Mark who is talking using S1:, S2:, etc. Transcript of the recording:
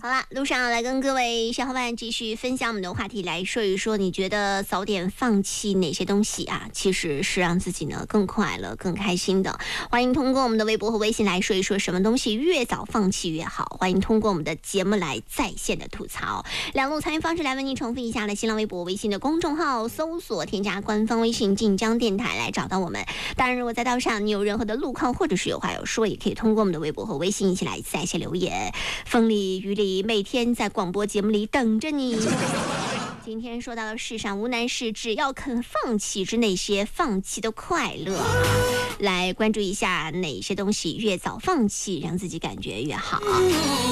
S1: 好了，路上来跟各位小伙伴继续分享我们的话题，来说一说，你觉得早点放弃哪些东西啊？其实是让自己呢更快乐、更开心的。欢迎通过我们的微博和微信来说一说，什么东西越早放弃越好。欢迎通过我们的节目来在线的吐槽。两路参与方式来为您重复一下了：新浪微博、微信的公众号搜索添加官方微信晋江电台来找到我们。当然，如果在道上你有任何的路况或者是有话要说，也可以通过我们的微博和微信一起来在线留言。风里雨里，每天在广播节目里等着你。今天说到了世上无难事，只要肯放弃之那些放弃的快乐。来关注一下哪些东西越早放弃，让自己感觉越好。